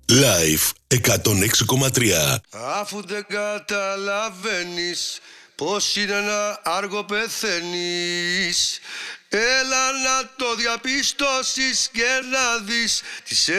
Live 106,3. Αφού δεν καταλαβαίνεις πως είναι να άργο πεθαίνεις, έλα να το διαπιστώσεις και να δεις τις